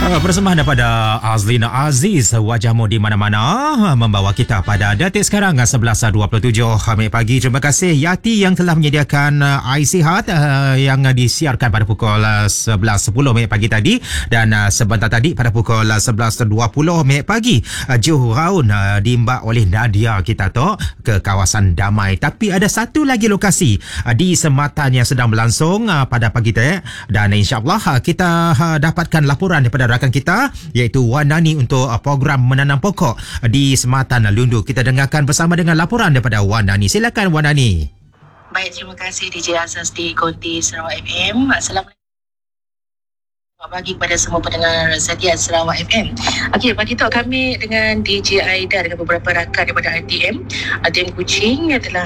Persembahan daripada Azlina Aziz, wajahmu di mana-mana, membawa kita pada detik sekarang 11.27 pagi. Terima kasih Yati yang telah menyediakan iSihat yang disiarkan pada pukul 11.10 pagi tadi, dan sebentar tadi pada pukul 11.20 pagi Juhraun diimbak oleh Nadia kita tu ke kawasan Damai. Tapi ada satu lagi lokasi di Sematan yang sedang berlangsung pada pagi tadi, dan insya-Allah kita dapatkan laporan daripada rakan kita iaitu Wan Nani untuk program menanam pokok di Sematan Lundu. Kita dengarkan bersama dengan laporan daripada Wan Nani. Silakan Wan Nani. Baik, terima kasih DJ Azaz di Konti Sarawak FM. Assalamualaikum. Selamat pagi kepada semua pendengar setia Sarawak FM. Okey, pagi tu kami dengan DJ Aida dengan beberapa rakan daripada RTM Kuching yang telah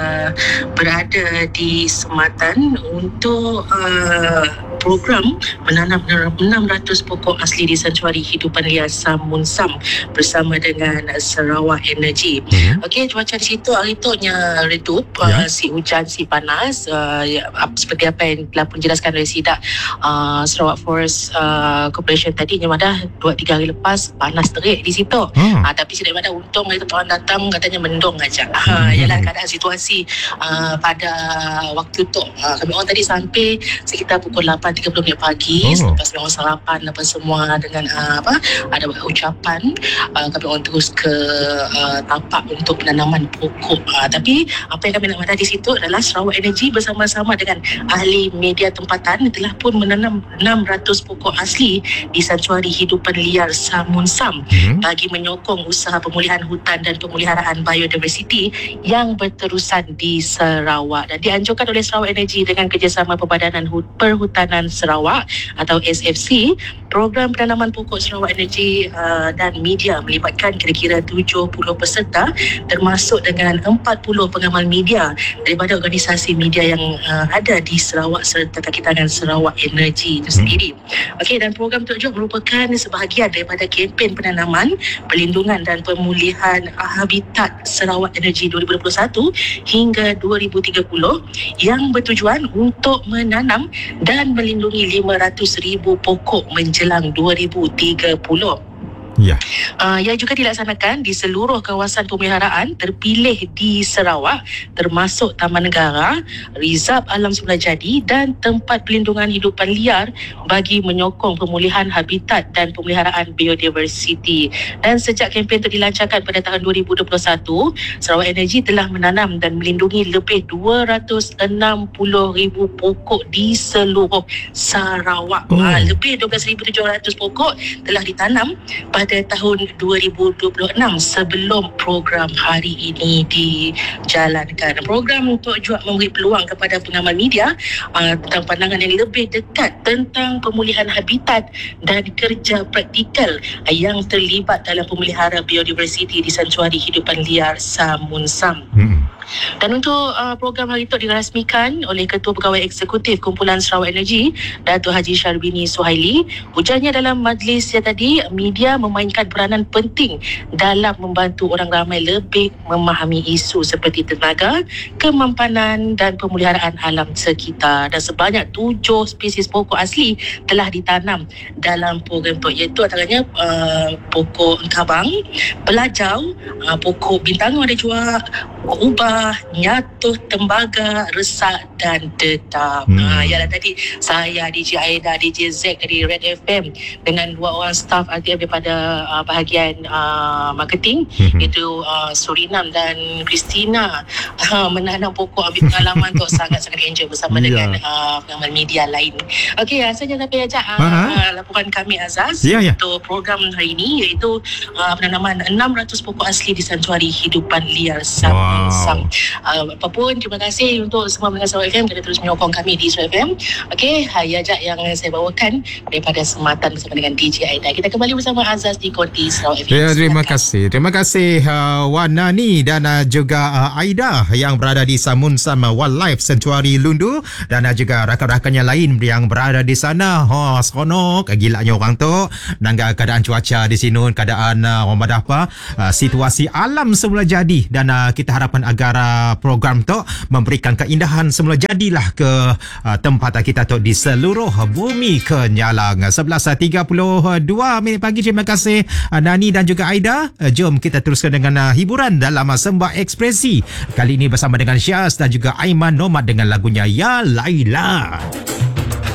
berada di Sematan untuk program menanam 600 pokok asli di Santuari Hidupan Liar Samun Sam bersama dengan Sarawak Energy. Okey, cuaca di situ hari tu nya redup, si hujan, si panas, seperti apa yang telah pun jelaskan oleh Sidak Sarawak Forest Corporation tadi. Dah 2-3 hari lepas panas terik di situ. Tapi Sidak Ibadah untung hari tu orang datang katanya mendung aja. Ialah keadaan situasi pada waktu tu. Kami orang tadi sampai sekitar pukul 8.30 pagi. Selepas orang sarapan apa semua dengan ada ucapan, kami orang terus ke tapak untuk penanaman pokok. Tapi apa yang kami nak madah di situ adalah Sarawak Energy bersama-sama dengan ahli media tempatan telah pun menanam 600 pokok asli di Santuari Hidupan Liar Samun Sam bagi menyokong usaha pemulihan hutan dan pemeliharaan biodiversiti yang berterusan di Sarawak, dan dianjurkan oleh Sarawak Energy dengan kerjasama Perbadanan Perhutanan Sarawak atau SFC. Program penanaman pokok Sarawak Energy dan media melibatkan kira-kira 70 peserta termasuk dengan 40 pengamal media daripada organisasi media yang ada di Sarawak serta kaki tangan Sarawak Energy itu sendiri. Okey, dan program itu juga merupakan sebahagian daripada kempen penanaman, perlindungan dan pemulihan habitat Sarawak Energy 2021 hingga 2030 yang bertujuan untuk menanam dan melindungi 500,000 pokok menjelang 2030. Yang juga dilaksanakan di seluruh kawasan pemeliharaan terpilih di Sarawak termasuk Taman Negara, Rizab Alam Semula Jadi dan tempat pelindungan hidupan liar bagi menyokong pemulihan habitat dan pemeliharaan biodiversiti. Dan sejak kempen itu dilancarkan pada tahun 2021, Sarawak Energy telah menanam dan melindungi lebih 260,000 pokok di seluruh Sarawak. Lebih 12,700 pokok telah ditanam pada tahun 2026 sebelum program hari ini dijalankan. Program untuk juga memberi peluang kepada pengamal media tentang pandangan yang lebih dekat tentang pemulihan habitat dan kerja praktikal yang terlibat dalam pemelihara biodiversiti di Santuari Hidupan Liar Samun Sam. Dan untuk program hari itu dirasmikan oleh Ketua Pegawai Eksekutif Kumpulan Sarawak Energy, Datuk Haji Syarbini Suhaili. Ujarnya dalam majlis yang tadi, media memainkan peranan penting dalam membantu orang ramai lebih memahami isu seperti tenaga, kemampanan dan pemeliharaan alam sekitar. Dan sebanyak 7 spesies pokok asli telah ditanam dalam program itu, iaitu antaranya pokok kabang, pelajau, pokok bintangan ada juga, ubah, nyatuh, tembaga, resak dan dedap. Yalah tadi saya, DJ Aida, DJ Zack dari Red FM dengan 2 orang staff RTM daripada bahagian marketing, iaitu Surinam dan Christina, menanam pokok, ambil pengalaman tu sangat-sangat enjoy bersama dengan pengamal media lain. Okey, rasanya sampai ajak laporan kami Azaz untuk program hari ini, iaitu penanaman 600 pokok asli di Santuari Hidupan Liar Samun Sam. Apapun, terima kasih untuk semua pendengar Sarawak FM kerana terus menyokong kami di Sarawak FM. Okey, ajak yang saya bawakan daripada Sematan bersama dengan DJ Aida. Kita kembali bersama Azaz di Konti Sarawak FM. Terima kasih Wan Nani dan juga Aida yang berada di Samun Sam Wildlife Sanctuary Lundu, dan juga rakan-rakannya lain yang berada di sana. Seronok gilanya orang tu. Nangga keadaan cuaca di sini, keadaan situasi alam semula jadi, dan kita harapkan agar antara program tu memberikan keindahan semula jadilah ke tempat kita tu di seluruh bumi kenyalang. 11.32 minit pagi. Terima kasih Nani dan juga Aida. Jom kita teruskan dengan hiburan dalam Sembah Ekspresi. Kali ini bersama dengan Syaz dan juga Aiman Nomad dengan lagunya Ya Laila.